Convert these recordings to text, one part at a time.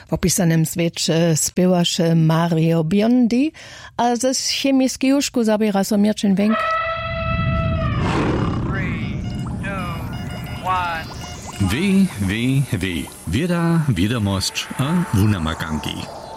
W opisanym świecie spiewaše Mario Biondi, a ze chemiskiej juszku zabiera so Mirczyn Wenk. 3, 2, 1. Wieda, wiadomość a wunamakanki.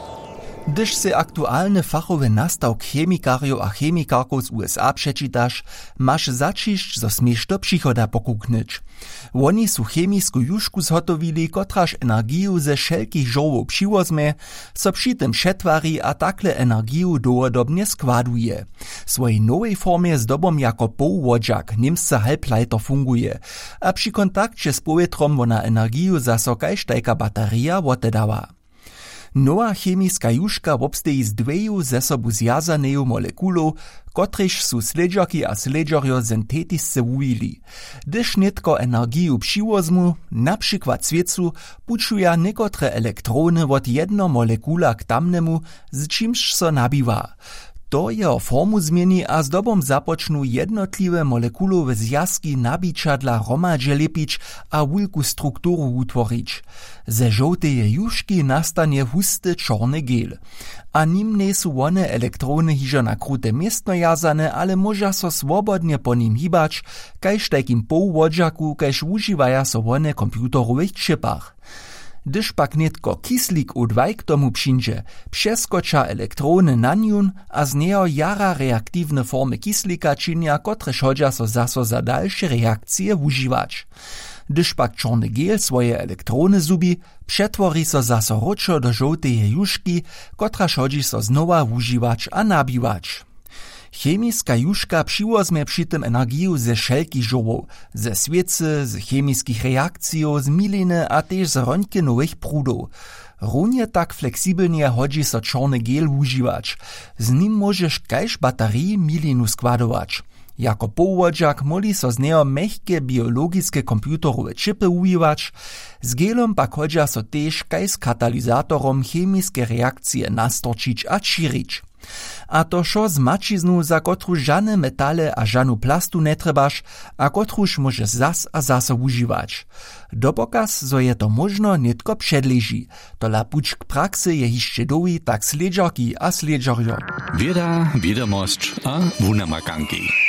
Gdyż se aktualny fachowy nastawk chemikariów a chemikarków z USA przeczytasz, masz zaczyść, zo smiesz do przychoda pokuknyć. Oni su chemisku juszku zhotowili, kotraż energiju ze wszelkich żołów przywozme, so przy tym przetwari a takle energiju długodobnie składuje. W swojej nowej formie z dobom jako połwodziak, niemsce halbleiter funguje, a przy kontakcie z powietrem ona energiju zaso kajsztajka bateria wotedała. Nowa chemiska juszka wobsteji z dweju ze sobu zjazaneju molekulów, kotrež su sledžarki a sledžarjo syntetisce wujili. Gdyż nitko energiju přivozmu, na przykład sviecu, pučuja nekotre elektrony od jedno molekula k tamnemu, z čimž so nabiwa. To jeho formu zmieni a zdobom započnu jednotliwe molekulowe zjazki nabičadla hromadźe lepić a wulku strukturu utworić. Ze żołteje juszki nastanie husty czarny gel. A nim nie su one elektrony hižo na krute miestno jazane, ale moža so swobodnie po nim hibać, kajž takim połwodziaku, kajž užiwaja so one komputerowych čipach. Gdyż pak netko kislik U2 k tomu přińdzie, přeskoča elektrony na njun a z neho jara reaktywne formy kislika činia, kotrež hodźa so zaso za dalsze reakcje užiwać. Gdyż pak czarny gel swoje elektrony zubi, przetwori so zaso roczo do żołteje juszki, kotraž hodzi so znowa užiwać a nabiwać. Chemiska juszka přivozme przy tym energiju ze wszelkich żołów, ze sviecy, z chemiskich reakcji, z miliny a też z röntgenowych prudów. Równie tak fleksibelnie hodzi so czarny gel używać. Z nim możesz kajż baterii milinu składować. Jako połwodziak moli so z neho mehkie biologiske komputerowe čipy używać, z gelom pak hodźa so też kaj z katalizatorom chemiske reakcje nastorčić a širić. A to šo z mačiznu, za kotru žane metale a žanu plastu netrebaš, a kotruž môže zas a zase užiwać. Dopokaz, zo je to možno, netko předleží. Tola puč k praxe je hišće dowi tak sledžarki a sledžarjo. Wieda, wiadomość a wunamakanki.